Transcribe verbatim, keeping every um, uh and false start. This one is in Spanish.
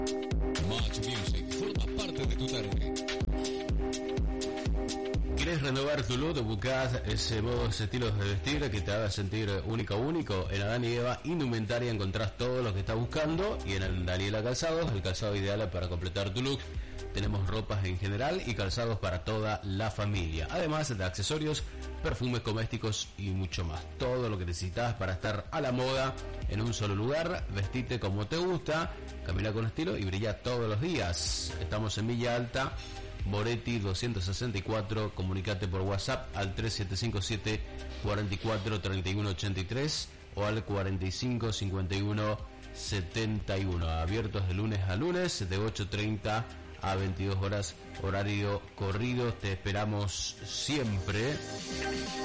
Match Music forma parte de tu tarde. ¿Quieres renovar tu look? Buscas ese nuevos estilos de vestir que te haga sentir único único. En Adán y Eva Indumentaria encontrás todo lo que estás buscando, y en Daniela Calzados, el calzado ideal para completar tu look. Tenemos ropas en general y calzados para toda la familia, además de accesorios, perfumes, cosméticos y mucho más. Todo lo que necesitas para estar a la moda en un solo lugar. Vestite como te gusta, camina con estilo y brilla todos los días. Estamos en Villa Alta, Boretti doscientos sesenta y cuatro. Comunicate por WhatsApp al tres siete cinco siete, cuatro cuatro, tres uno ocho tres o al cuarenta y cinco cincuenta y uno setenta y uno. Abiertos de lunes a lunes de ocho treinta a veintidós horas, horario corrido. Te esperamos siempre.